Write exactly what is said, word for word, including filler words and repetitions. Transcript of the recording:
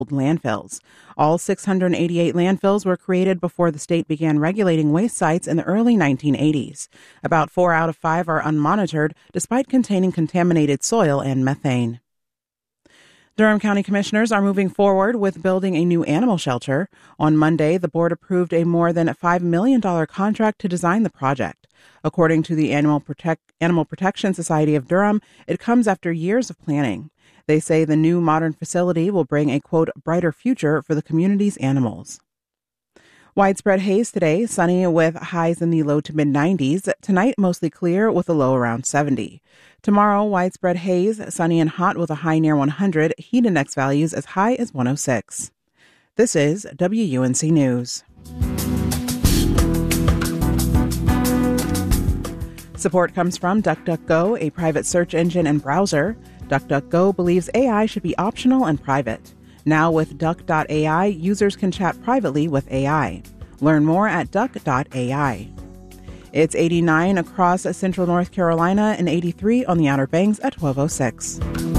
landfills. All six hundred eighty-eight landfills were created before the state began regulating waste sites in the early nineteen eighties. About four out of five are unmonitored, despite containing contaminated soil and methane. Durham County Commissioners are moving forward with building a new animal shelter. On Monday, the board approved a more than five million dollars contract to design the project. According to the Animal, Protect- Animal Protection Society of Durham, it comes after years of planning. They say the new modern facility will bring a, quote, brighter future for the community's animals. Widespread haze today, sunny with highs in the low to mid nineties. Tonight, mostly clear with a low around seventy. Tomorrow, widespread haze, sunny and hot with a high near one hundred, heat index values as high as one oh six. This is W U N C News. Support comes from DuckDuckGo, a private search engine and browser. DuckDuckGo believes A I should be optional and private. Now with Duck dot A I, users can chat privately with A I. Learn more at Duck dot A I. It's eighty-nine across central North Carolina and eighty-three on the Outer Banks at twelve oh six.